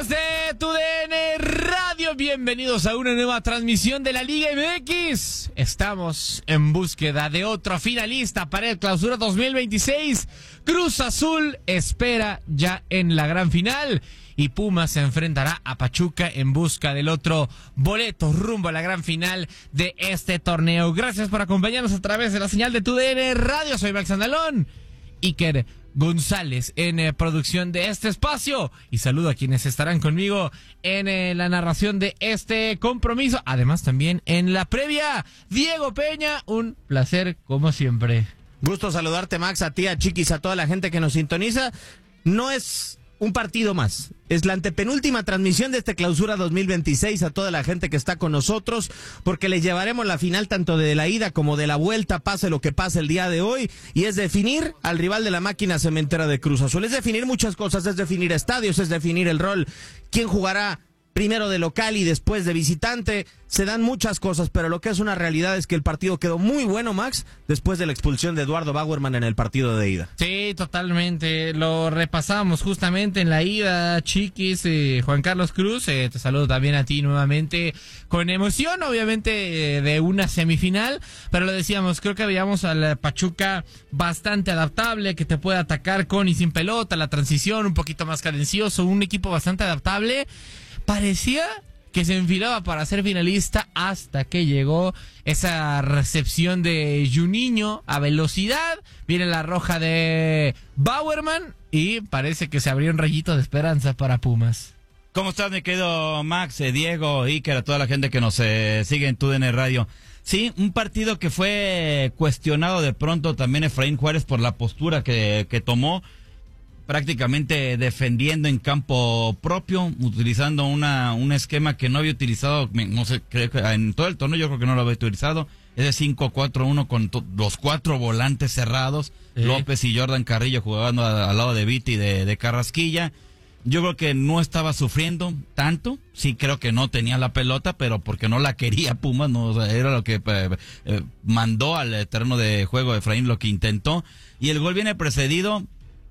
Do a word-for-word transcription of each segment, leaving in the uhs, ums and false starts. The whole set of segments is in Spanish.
Amigos de Tu D N Radio, bienvenidos a una nueva transmisión de la Liga M X. Estamos en búsqueda de otro finalista para el Clausura dos mil veintiséis. Cruz Azul espera ya en la gran final y Pumas se enfrentará a Pachuca en busca del otro boleto rumbo a la gran final de este torneo. Gracias por acompañarnos a través de la señal de Tu D N Radio. Soy Max Andalón. Iker González en eh, producción de este espacio y saludo a quienes estarán conmigo en eh, la narración de este compromiso, además también en la previa. Diego Peña, un placer como siempre. Gusto saludarte, Max, a ti, a Chiquis, a toda la gente que nos sintoniza. No es un partido más, es la antepenúltima transmisión de este Clausura dos mil veintiséis a toda la gente que está con nosotros, porque les llevaremos la final tanto de la ida como de la vuelta, pase lo que pase el día de hoy, y es definir al rival de la máquina cementera de Cruz Azul, es definir muchas cosas, es definir estadios, es definir el rol, quién jugará primero de local y después de visitante, se dan muchas cosas, pero lo que es una realidad es que el partido quedó muy bueno, Max, después de la expulsión de Eduardo Bauerman en el partido de ida. Sí, totalmente, lo repasamos justamente en la ida, Chiquis, eh, Juan Carlos Cruz, eh, te saludo también a ti nuevamente, con emoción, obviamente, eh, de una semifinal, pero lo decíamos, creo que veíamos al Pachuca bastante adaptable, que te puede atacar con y sin pelota, la transición un poquito más cadencioso, un equipo bastante adaptable. Parecía que se enfilaba para ser finalista hasta que llegó esa recepción de Juninho a velocidad. Viene la roja de Bauerman y parece que se abrió un rayito de esperanza para Pumas. ¿Cómo estás, mi querido Max, eh, Diego, Iker, a toda la gente que nos eh, sigue en Tu D N Radio? Sí, un partido que fue cuestionado de pronto también Efraín Juárez por la postura que, que tomó, prácticamente defendiendo en campo propio, utilizando una un esquema que no había utilizado, no sé, creo que en todo el torneo yo creo que no lo había utilizado, ese cinco cuatro uno con to, los cuatro volantes cerrados, sí. López y Jordan Carrillo jugando a, al lado de Viti de, de Carrasquilla. Yo creo que no estaba sufriendo tanto, sí creo que no tenía la pelota, pero porque no la quería Pumas, no, o sea, era lo que eh, eh, mandó al terreno de juego Efraín, lo que intentó, y el gol viene precedido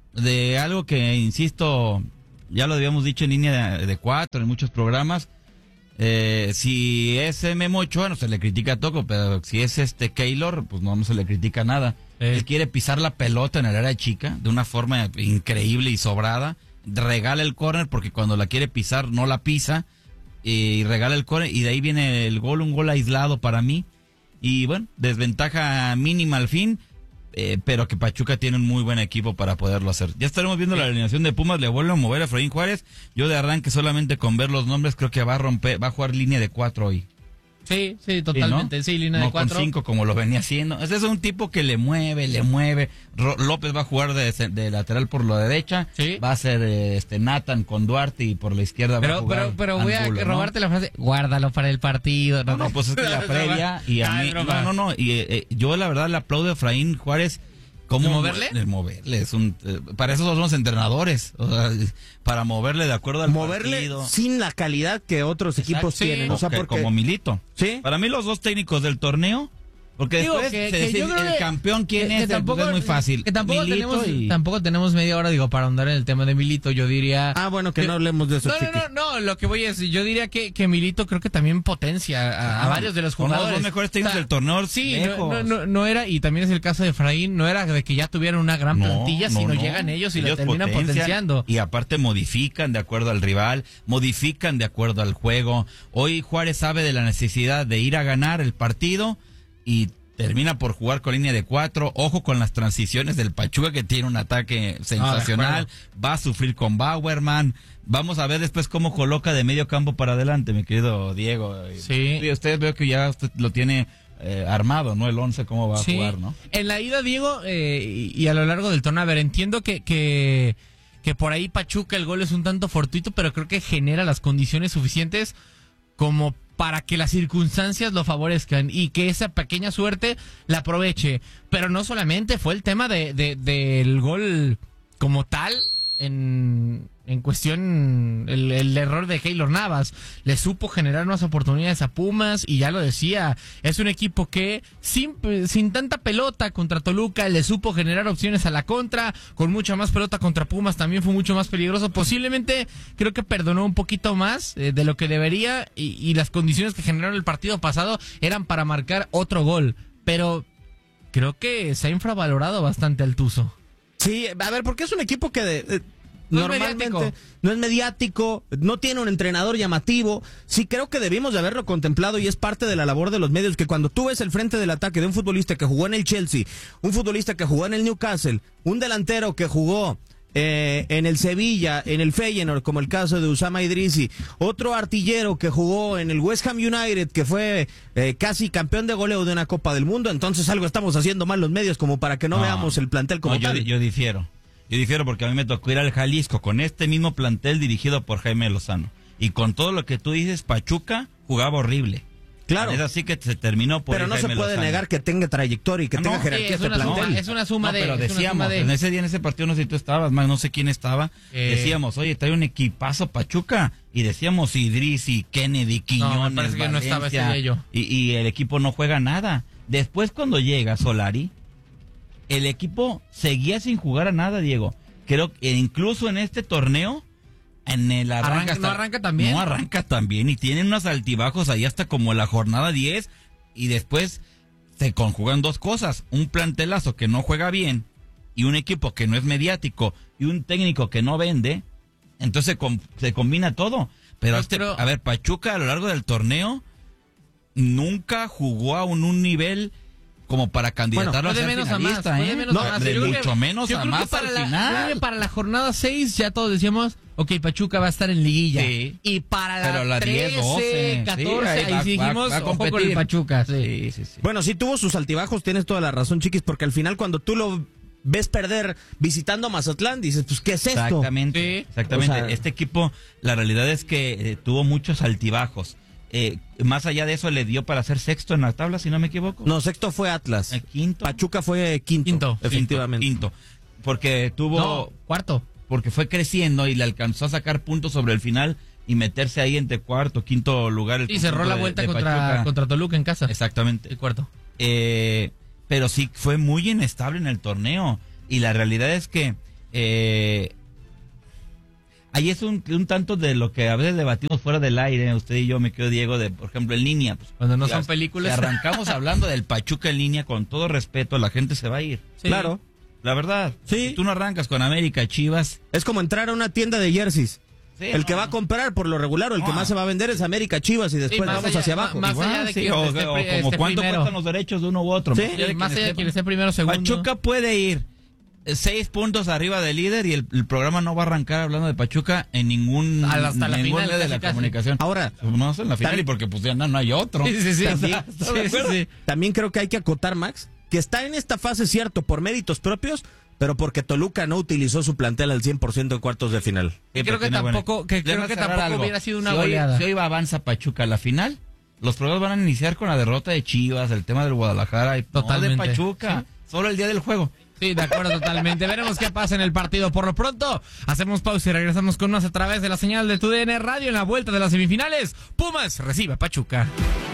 de algo que, insisto, ya lo habíamos dicho en línea de, de cuatro, en muchos programas. Eh, si es Memo Ochoa, no se le critica a Toco, pero si es este Keylor, pues no, no se le critica nada. Eh. Él quiere pisar la pelota en el área chica de una forma increíble y sobrada. Regala el córner porque cuando la quiere pisar no la pisa. Y regala el córner y de ahí viene el gol, un gol aislado para mí. Y bueno, desventaja mínima al fin. Eh, pero que Pachuca tiene un muy buen equipo para poderlo hacer. Ya estaremos viendo la alineación de Pumas, le vuelve a mover a Efraín Juárez. Yo de arranque solamente con ver los nombres creo que va a romper, va a jugar línea de cuatro hoy. Sí, sí, totalmente, sí, ¿no? sí línea no de cuatro. Con cinco como lo venía haciendo. Ese es un tipo que le mueve, le mueve. Ro- López va a jugar de, de lateral por la derecha. Sí. Va a ser este Nathan con Duarte y por la izquierda pero, va a jugar Pero, pero voy Angulo, a robarte ¿no? la frase, guárdalo para el partido. No, no, pues es que la previa y a Ay, mí, broma. no, no, no, y eh, yo la verdad le aplaudo a Efraín Juárez. ¿Cómo moverle? El moverle, es un, eh, para eso son los entrenadores, o sea, para moverle de acuerdo al moverle partido. Sin la calidad que otros Exacto, equipos sí. tienen, o sea, Okay, porque como Milito. ¿Sí? Para mí los dos técnicos del torneo, porque Digo después que- se que decide yo creo el que- campeón quién que, es, que tampoco, es muy fácil. Que tampoco Milito tenemos, y... tampoco tenemos media hora, digo, para ahondar en el tema de Milito. Yo diría. Ah, bueno, que, que no hablemos de eso, No, Chiqui. no, no, no, lo que voy es, yo diría que, que Milito creo que también potencia a, a Ah, varios de los uno de jugadores. los dos mejores técnicos O sea, del torneo. Sí, lejos. no, no, no era, y también es el caso de Efraín, no era de que ya tuvieran una gran No, plantilla, no, sino no. llegan ellos y Ellos lo terminan potencian, potenciando. Y aparte modifican de acuerdo al rival, modifican de acuerdo al juego. Hoy Juárez sabe de la necesidad de ir a ganar el partido y termina por jugar con línea de cuatro. Ojo con las transiciones del Pachuca, que tiene un ataque sensacional. Ah, va a sufrir con Bauerman. Vamos a ver después cómo coloca de medio campo para adelante, mi querido Diego. Sí. Y usted veo que ya usted lo tiene eh, armado, ¿no? El once, cómo va Sí. a jugar, ¿no? En la ida, Diego, eh, y, y a lo largo del torneo, a ver, entiendo que, que, que por ahí Pachuca el gol es un tanto fortuito, pero creo que genera las condiciones suficientes como para que las circunstancias lo favorezcan y que esa pequeña suerte la aproveche. Pero no solamente fue el tema de, de del gol como tal, en, en cuestión el, el error de Keylor Navas. Le supo generar unas oportunidades a Pumas y ya lo decía, es un equipo que sin, sin tanta pelota contra Toluca le supo generar opciones a la contra, con mucha más pelota contra Pumas también fue mucho más peligroso. Posiblemente creo que perdonó un poquito más eh, de lo que debería y, y las condiciones que generaron el partido pasado eran para marcar otro gol, pero creo que se ha infravalorado bastante al Tuzo. Sí, a ver, porque es un equipo que de, eh, no normalmente es mediático. no es mediático, no tiene un entrenador llamativo. Sí, creo que debimos de haberlo contemplado y es parte de la labor de los medios, que cuando tú ves el frente del ataque de un futbolista que jugó en el Chelsea, un futbolista que jugó en el Newcastle, un delantero que jugó eh, en el Sevilla, en el Feyenoord, como el caso de Usama Idrisi, otro artillero que jugó en el West Ham United, que fue eh, casi campeón de goleo de una Copa del Mundo, entonces algo estamos haciendo mal los medios como para que no, no veamos el plantel como no, yo, tal. Yo difiero, yo difiero porque a mí me tocó ir al Jalisco con este mismo plantel dirigido por Jaime Lozano, y con todo lo que tú dices, Pachuca jugaba horrible. Claro. Es así que se terminó por Pero no Jaime se puede Lozano. negar que tenga trayectoria y que Ah, tenga no, jerarquía sí, es este una plantel. suma, es una suma no, de... pero es una decíamos, suma de- en ese día, en ese partido, no sé si tú estabas, más no sé quién estaba, Eh. decíamos, oye, trae un equipazo Pachuca, y decíamos Idrisi, Kennedy, Quiñones, parece que no estaba ese Valencia, día yo. y, y el equipo no juega nada. Después cuando llega Solari, el equipo seguía sin jugar a nada, Diego. Creo que incluso en este torneo, en el arranca, Arranca- ¿no arranca tan bien? No arranca tan bien, y tienen unos altibajos ahí hasta como la jornada diez, y después se conjugan dos cosas, un plantelazo que no juega bien, y un equipo que no es mediático, y un técnico que no vende, entonces com- se combina todo. Pero, No, este, pero- a ver, Pachuca a lo largo del torneo nunca jugó a un, un nivel como para candidatarlo Fue de a ser menos a más, finalista, fue de ¿eh? menos No, a más. de Yo creo mucho que- menos yo a creo que más para al la, final. yo creo que para la jornada seis ya todos decíamos, ok, Pachuca va a estar en liguilla. Sí. Y para la, Pero la trece, diez, doce, catorce, sí, ahí ahí va- sí dijimos, va- va a ojo con el competir. Pachuca. Sí. Sí, sí, sí. Bueno, sí tuvo sus altibajos, tienes toda la razón, Chiquis, porque al final cuando tú lo ves perder visitando a Mazatlán, dices, pues, ¿qué es esto? Exactamente, Sí. exactamente. O sea- Este equipo, la realidad es que eh, tuvo muchos altibajos. Eh, más allá de eso, le dio para ser sexto en la tabla, si no me equivoco. No, sexto fue Atlas. Eh, quinto. Pachuca fue quinto, Quinto, efectivamente. Quinto, quinto. Porque tuvo, No, cuarto. porque fue creciendo y le alcanzó a sacar puntos sobre el final y meterse ahí entre cuarto, quinto lugar. El Y cerró conjunto la de- vuelta de contra, Pachuca. contra Toluca en casa. Exactamente. El cuarto. Eh, pero sí fue muy inestable en el torneo. Y la realidad es que eh, ahí es un, un tanto de lo que a veces debatimos fuera del aire, usted y yo, me quedo Diego, de por ejemplo en línea. Pues, Cuando no si son as- películas. si arrancamos hablando del Pachuca en línea, con todo respeto, la gente se va a ir. Sí. Claro. La verdad. Sí. Si tú no arrancas con América, Chivas. Es como entrar a una tienda de jerseys. sí, El que no, va a comprar por lo regular o el que No. más se va a vender es América, Chivas y después más vamos allá- hacia más- abajo. más igual, allá de sí, que o, esté o pri- como esté cuánto primero. cuestan los derechos de uno u otro. Sí. Más allá de Más quien allá de esté- quien esté primero o segundo. Pachuca puede ir eh, seis puntos arriba del líder y el, el programa no va a arrancar hablando de Pachuca en ningún, Hasta la ningún final, medio de casi, la casi. comunicación. Ahora, No en la final También- y porque pues ya no, no hay otro. Sí, sí, sí. También- Sí, sí, sí. también creo que hay que acotar, Max, que está en esta fase, cierto, por méritos propios, pero porque Toluca no utilizó su plantel al cien por ciento en cuartos de final. Sí, creo pero que tiene buena- tampoco- que creo Déjame que cerrar tampoco algo. hubiera sido una si hoy, goleada. Si hoy va avanza Pachuca a la final, los programas van a iniciar con la derrota de Chivas, el tema del Guadalajara y Totalmente. no de Pachuca. Solo el día del juego. Sí, de acuerdo, totalmente. Veremos qué pasa en el partido. Por lo pronto, hacemos pausa y regresamos con más a través de la señal de tu D N Radio en la vuelta de las semifinales. Pumas recibe a Pachuca.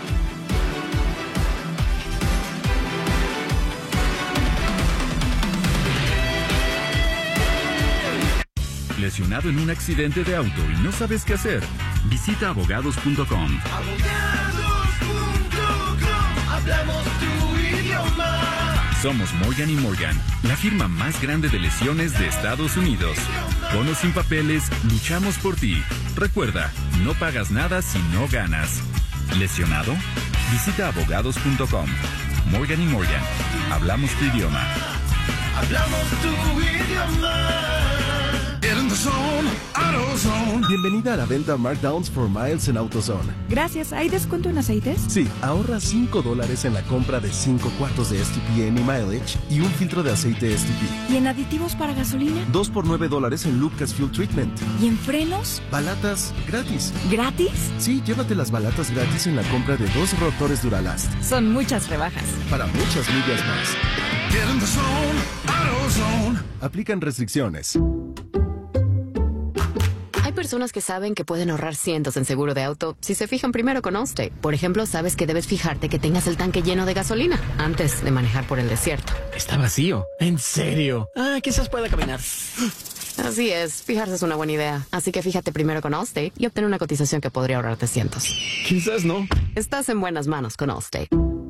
Lesionado en un accidente de auto y no sabes qué hacer. Visita abogados punto com. Abogados punto com, hablamos tu idioma. Somos Morgan y Morgan, la firma más grande de lesiones de Estados Unidos. Con o sin papeles, luchamos por ti. Recuerda, no pagas nada si no ganas. ¿Lesionado? Visita abogados punto com. Morgan y Morgan, hablamos tu idioma. Hablamos tu idioma. Get in the zone, AutoZone. Bienvenida a la venta Markdowns for Miles en AutoZone. Gracias. ¿Hay descuento en aceites? Sí, ahorra cinco dólares en la compra de cinco cuartos de S T P Any-Mileage y un filtro de aceite S T P. ¿Y en aditivos para gasolina? dos por nueve dólares en Lucas Fuel Treatment. ¿Y en frenos? Balatas gratis. ¿Gratis? Sí, llévate las balatas gratis en la compra de dos rotores Duralast. Son muchas rebajas. Para muchas millas más. Get in the zone, AutoZone. Aplican restricciones. Hay personas que saben que pueden ahorrar cientos en seguro de auto si se fijan primero con Allstate. Por ejemplo, sabes que debes fijarte que tengas el tanque lleno de gasolina antes de manejar por el desierto. Está vacío. ¿En serio? Ah, quizás pueda caminar. Así es, fijarse es una buena idea. Así que fíjate primero con Allstate y obtén una cotización que podría ahorrarte cientos. Quizás no. Estás en buenas manos con Allstate.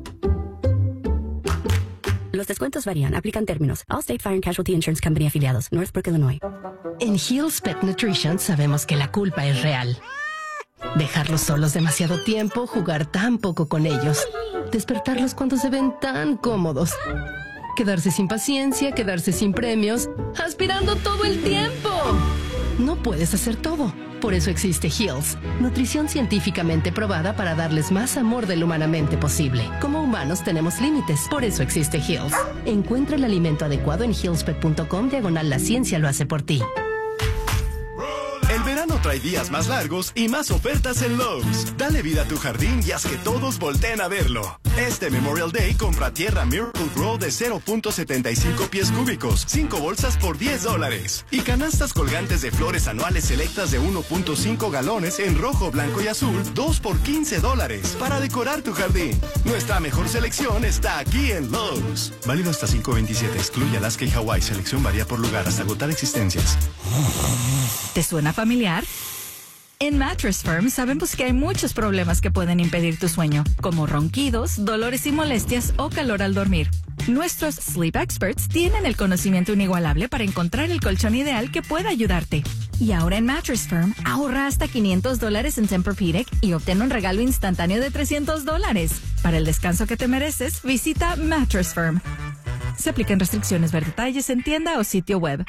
Los descuentos varían. Aplican términos. Allstate Fire and Casualty Insurance Company afiliados. Northbrook, Illinois. En Hill's Pet Nutrition sabemos que la culpa es real. Dejarlos solos demasiado tiempo, jugar tan poco con ellos, despertarlos cuando se ven tan cómodos, quedarse sin paciencia, quedarse sin premios, aspirando todo el tiempo. No puedes hacer todo. Por eso existe Hill's, nutrición científicamente probada para darles más amor del humanamente posible. Como humanos tenemos límites, por eso existe Hill's. Encuentra el alimento adecuado en hillspet punto com diagonal la ciencia lo hace por ti. El verano trae días más largos y más ofertas en Lowe's. Dale vida a tu jardín y haz que todos volteen a verlo. Este Memorial Day compra tierra Miracle Grow de cero punto setenta y cinco pies cúbicos, cinco bolsas por diez dólares. Y canastas colgantes de flores anuales selectas de uno punto cinco galones en rojo, blanco y azul, dos por quince dólares para decorar tu jardín. Nuestra mejor selección está aquí en Lowe's. Válido hasta cinco veintisiete. Excluye Alaska y Hawái. Selección varía por lugar hasta agotar existencias. ¿Te suena familiar? En Mattress Firm sabemos que hay muchos problemas que pueden impedir tu sueño, como ronquidos, dolores y molestias o calor al dormir. Nuestros Sleep Experts tienen el conocimiento inigualable para encontrar el colchón ideal que pueda ayudarte. Y ahora en Mattress Firm, ahorra hasta quinientos dólares en Tempur-Pedic y obtén un regalo instantáneo de trescientos dólares. Para el descanso que te mereces, visita Mattress Firm. Se aplican restricciones. Ver detalles en tienda o sitio web.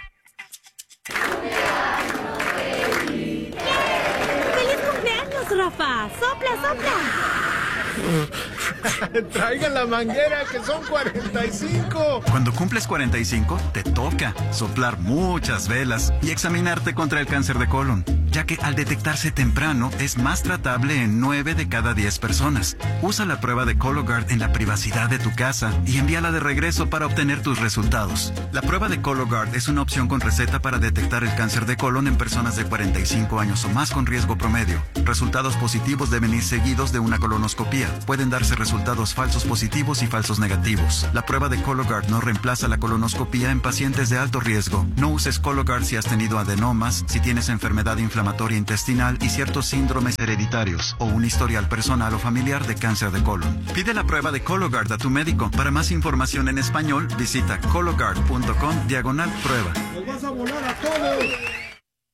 Rafa, sopla, sopla. Traigan la manguera, que son cuarenta y cinco. Cuando cumples cuarenta y cinco, te toca soplar muchas velas y examinarte contra el cáncer de colon, ya que al detectarse temprano es más tratable en nueve de cada diez personas. Usa la prueba de Cologuard en la privacidad de tu casa y envíala de regreso para obtener tus resultados. La prueba de Cologuard es una opción con receta para detectar el cáncer de colon en personas de cuarenta y cinco años o más con riesgo promedio. Resultados positivos deben ir seguidos de una colonoscopía. Pueden darse resultados falsos positivos y falsos negativos. La prueba de Cologuard no reemplaza la colonoscopía en pacientes de alto riesgo. No uses Cologuard si has tenido adenomas, si tienes enfermedad inflamatoria intestinal y ciertos síndromes hereditarios o un historial personal o familiar de cáncer de colon. Pide la prueba de Cologuard a tu médico. Para más información en español, visita cologuard punto com diagonal prueba. ¡Nos vas a volar a todos!